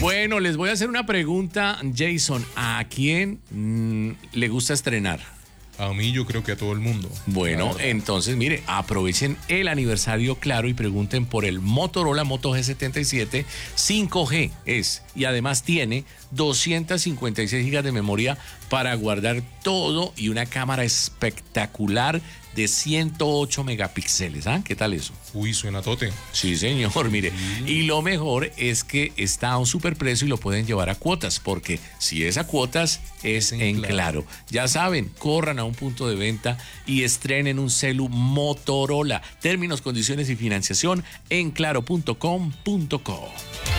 Bueno, les voy a hacer una pregunta, Jason. ¿A quién le gusta estrenar? A mí yo creo que a todo el mundo. Bueno, entonces mire, aprovechen el aniversario Claro y pregunten por el Motorola Moto G77 5G es. Y además tiene 256 GB de memoria para guardar todo y una cámara espectacular de 108 megapíxeles. ¿Ah? ¿Qué tal eso? Uy, suena tote. Sí, señor, mire. Y lo mejor es que está a un superprecio y lo pueden llevar a cuotas, porque si es a cuotas, es en Claro. Ya saben, corran a un punto de venta y estrenen un celu Motorola. Términos, condiciones y financiación en claro.com.co.